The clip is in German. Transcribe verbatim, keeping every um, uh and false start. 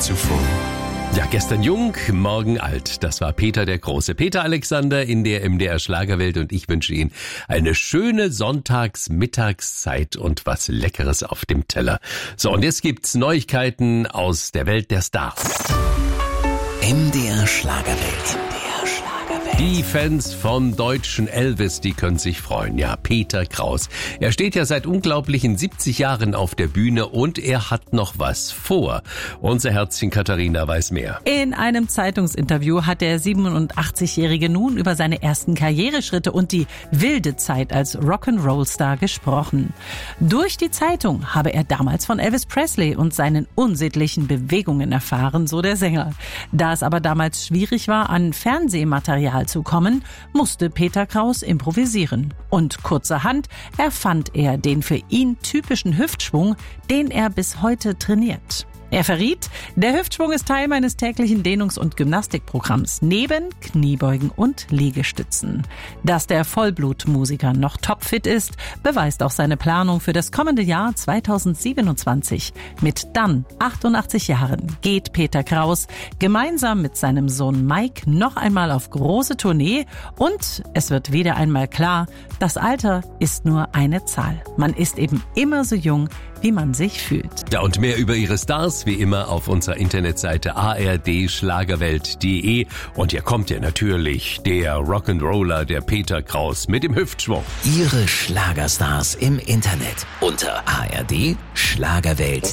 zuvor. Ja, gestern jung, morgen alt. Das war Peter der Große. Peter Alexander in der M D R Schlagerwelt und ich wünsche Ihnen eine schöne Sonntags-Mittagszeit und was Leckeres auf dem Teller. So, und jetzt gibt's Neuigkeiten aus der Welt der Stars. M D R Schlagerwelt. Die Fans vom deutschen Elvis, die können sich freuen. Ja, Peter Kraus. Er steht ja seit unglaublichen siebzig Jahren auf der Bühne und er hat noch was vor. Unser Herzchen Katharina weiß mehr. In einem Zeitungsinterview hat der siebenundachtzigjährige nun über seine ersten Karriereschritte und die wilde Zeit als Rock'n'Roll-Star gesprochen. Durch die Zeitung habe er damals von Elvis Presley und seinen unsittlichen Bewegungen erfahren, so der Sänger. Da es aber damals schwierig war, an Fernsehmaterial zu kommen, musste Peter Kraus improvisieren. Und kurzerhand erfand er den für ihn typischen Hüftschwung, den er bis heute trainiert. Er verriet, der Hüftschwung ist Teil meines täglichen Dehnungs- und Gymnastikprogramms neben Kniebeugen und Liegestützen. Dass der Vollblutmusiker noch topfit ist, beweist auch seine Planung für das kommende Jahr zweitausendsiebenundzwanzig. Mit dann achtundachtzig Jahren geht Peter Kraus gemeinsam mit seinem Sohn Mike noch einmal auf große Tournee und es wird wieder einmal klar, das Alter ist nur eine Zahl. Man ist eben immer so jung, wie man sich fühlt. Ja, und mehr über ihre Stars wie immer auf unserer Internetseite a r d schlagerwelt punkt d e. Und hier kommt ja natürlich der Rock'n'Roller, der Peter Kraus mit dem Hüftschwung. Ihre Schlagerstars im Internet unter a r d schlagerwelt punkt d e.